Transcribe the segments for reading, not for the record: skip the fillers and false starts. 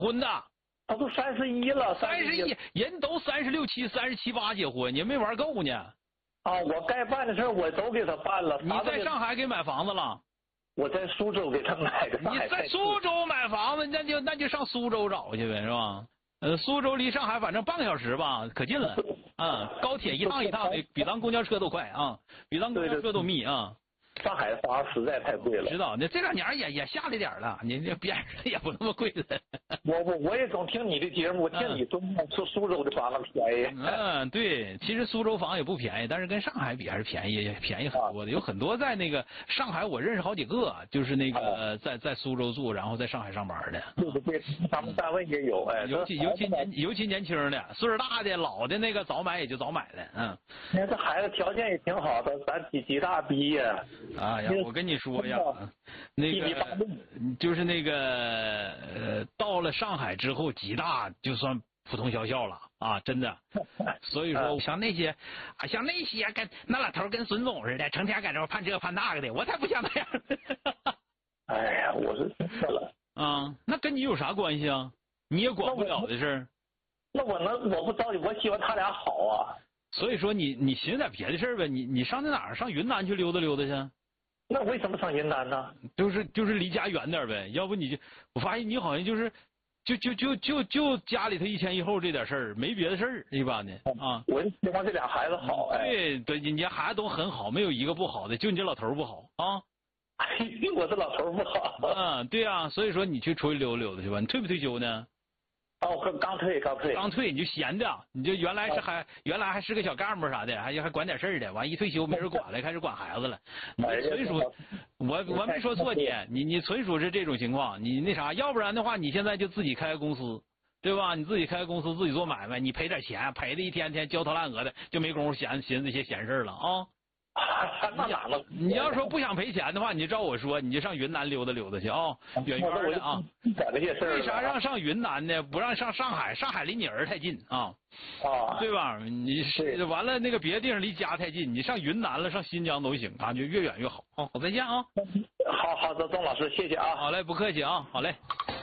婚的。 他都31了 ，31，人都36、7、37、8结婚，你没玩够呢。 啊，我该办的事我都给他办了。 你在上海给买房子了？ 我在苏州给他买的。 你在苏州买房子，那就上苏州找去呗，是吧？苏州离上海反正半个小时吧，可近了。高铁一趟的，比咱公交车都快啊，比咱公交车都密啊。 上海房实在太贵了。 知道，那这2年也下来点了，你这边上也不那么贵了。 我也总听你的节目，我听你说苏州的房子便宜。 对，其实苏州房也不便宜，但是跟上海比还是便宜很多的。有很多在那个上海，我认识好几个，就是那个在苏州住，然后在上海上班的。 对，他们单位也有， 尤其年轻的，岁数大的、老的那个早买也就早买了。 那这孩子条件也挺好的，咱几大毕业。 哎呀，我跟你说呀，那个就是那个到了上海之后，吉大就算普通学校了啊，真的。所以说，像那些跟那老头跟孙总似的，成天搁这盼这盼那个的，我才不像那样。 哎呀，我是真的了。 那跟你有啥关系啊？你也管不了的事儿。 那我不着急，我希望他俩好啊。所以说你寻思点别的事儿呗，你上那哪儿？上云南去溜达溜达去。 那为什么上云南呢？ 就是离家远点呗，要不你就我发现你好像就是就家里头一前一后这点事儿，没别的事儿一般的啊。 我希望这俩孩子好。 对，你家孩子都很好，没有一个不好的，就你这老头不好啊。 我这老头不好。 对啊，所以说你去出去溜达溜达去吧。你退不退休呢？ 我刚退， 你就闲的，你就原来还是个小干部啥的，还管点事儿的，完一退休没人管了，开始管孩子了。你纯属我没说错你纯属是这种情况，你那啥，要不然的话，你现在就自己开个公司，对吧？你自己开个公司，自己做买卖，你赔点钱，赔的一天天焦头烂额的，就没工夫寻思这些闲事了啊。你要说不想赔钱的话，你就照我说，你就上云南溜达溜达去啊，远远的啊。为啥让上云南呢？不让上上海？上海离你儿太近啊，对吧？你是完了那个别的地方离家太近，你上云南了，上新疆都行啊，就越远越好。好，再见啊。 好的，钟老师，谢谢啊。 好嘞，不客气啊，好嘞。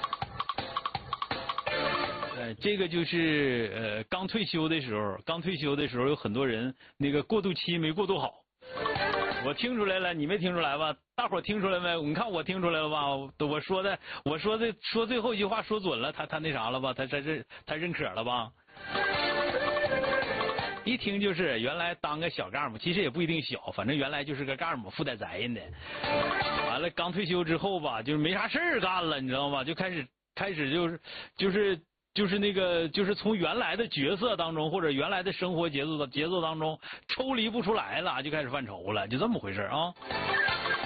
这个就是刚退休的时候有很多人那个过渡期没过渡好。我听出来了，你没听出来吧？大伙听出来没？你看我听出来了吧？我说最后一句话说准了，他那啥了吧？他认可了吧？一听就是原来当个小干部，其实也不一定小，反正原来就是个干部，负点责任的。完了刚退休之后吧，就是没啥事儿干了，你知道吗？就开始就是那个，就是从原来的角色当中，或者原来的生活节奏当中抽离不出来了，就开始犯愁了，就这么回事啊。